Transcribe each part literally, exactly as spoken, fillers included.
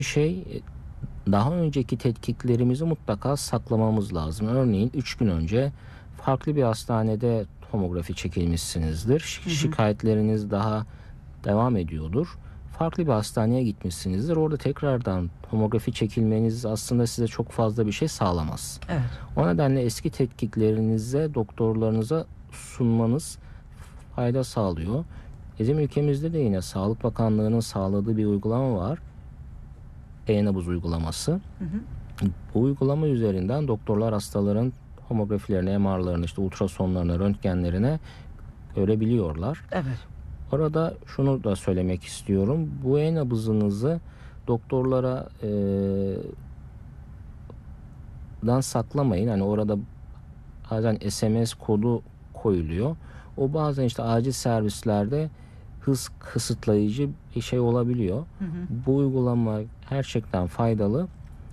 şey, daha önceki tetkiklerimizi mutlaka saklamamız lazım. Örneğin üç gün önce farklı bir hastanede tomografi çekilmişsinizdir. Ş- Hı hı. Şikayetleriniz daha devam ediyordur. Farklı bir hastaneye gitmişsinizdir. Orada tekrardan tomografi çekilmeniz aslında size çok fazla bir şey sağlamaz. Evet. O nedenle eski tetkiklerinize doktorlarınıza sunmanız fayda sağlıyor. Bizim ülkemizde de yine Sağlık Bakanlığı'nın sağladığı bir uygulama var. E-nabız uygulaması. Hı hı. Bu uygulama üzerinden doktorlar hastaların tomografilerini, M R'larını, işte ultrasonlarını, röntgenlerine görebiliyorlar. Evet. Orada şunu da söylemek istiyorum. Bu e-nabızınızı doktorlara e, dan saklamayın. Hani orada bazen S M S kodu koyuluyor. O bazen işte acil servislerde hız kısıtlayıcı bir şey olabiliyor. Hı hı. Bu uygulama gerçekten faydalı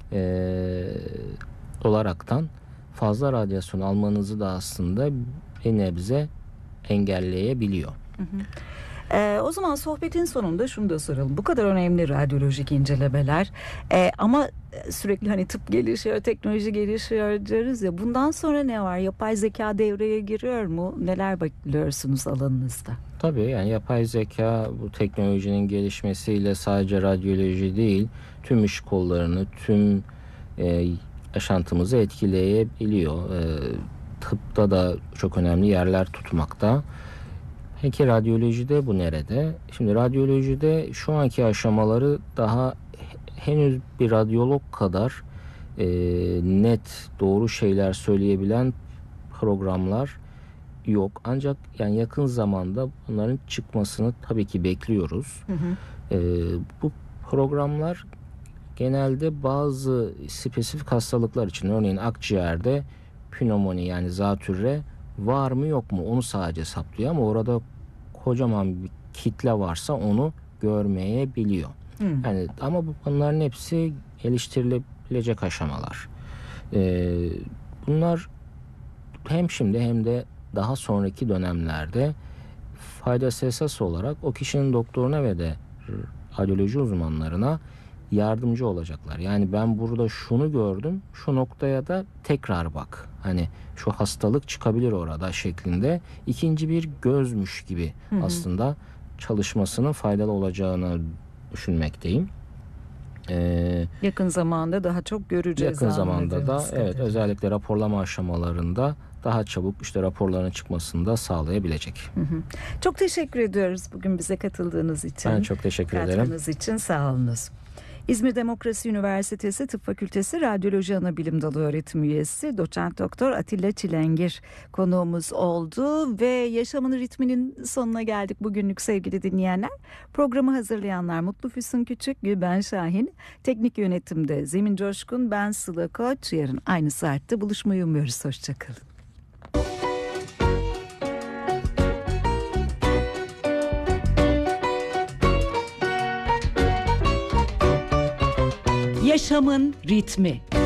e, olaraktan fazla radyasyon almanızı da aslında bir nebze engelleyebiliyor. Hı hı. Ee, o zaman sohbetin sonunda şunu da soralım. Bu kadar önemli radyolojik incelemeler ee, ama sürekli hani tıp gelişiyor, teknoloji gelişiyor diyoruz ya. Bundan sonra ne var? Yapay zeka devreye giriyor mu? Neler bekliyorsunuz alanınızda? Tabii, yani yapay zeka bu teknolojinin gelişmesiyle sadece radyoloji değil, tüm iş kollarını, tüm e, yaşantımızı etkileyebiliyor. E, tıpta da çok önemli yerler tutmakta. Peki radyolojide bu nerede? Şimdi radyolojide şu anki aşamaları daha henüz bir radyolog kadar e, net, doğru şeyler söyleyebilen programlar yok. Ancak yani yakın zamanda bunların çıkmasını tabii ki bekliyoruz. Hı hı. E, bu programlar genelde bazı spesifik hastalıklar için, örneğin akciğerde pnömoni yani zatürre var mı yok mu onu sadece hesaplıyor, ama orada kocaman bir kitle varsa onu görmeyebiliyor. Hı. Yani ama bu bunların hepsi geliştirilebilecek aşamalar. Ee, bunlar hem şimdi hem de daha sonraki dönemlerde faydası esas olarak o kişinin doktoruna ve de radyoloji uzmanlarına yardımcı olacaklar. Yani ben burada şunu gördüm, şu noktaya da tekrar bak. Hani şu hastalık çıkabilir orada şeklinde ikinci bir gözmüş gibi Hı hı. aslında çalışmasının faydalı olacağını düşünmekteyim. Ee, Yakın zamanda daha çok göreceğiz. yakın zamanda da anladığımız evet, kadarıyla. özellikle raporlama aşamalarında daha çabuk işte raporların çıkmasını da sağlayabilecek. Hı hı. Çok teşekkür ediyoruz bugün bize katıldığınız için. Ben çok teşekkür ederim. Katkınız için sağ olunuz. İzmir Demokrasi Üniversitesi Tıp Fakültesi Radyoloji Anabilim Dalı Öğretim Üyesi Doçent Doktor Atilla Çilengir konuğumuz oldu ve yaşamın ritminin sonuna geldik bugünlük sevgili dinleyenler. Programı hazırlayanlar Mutlu Füsun Küçük, Gülben Şahin, teknik yönetimde Zemin Coşkun, ben Sıla Koç. Yarın aynı saatte buluşmayı umuyoruz. Hoşçakalın. Yaşamın ritmi.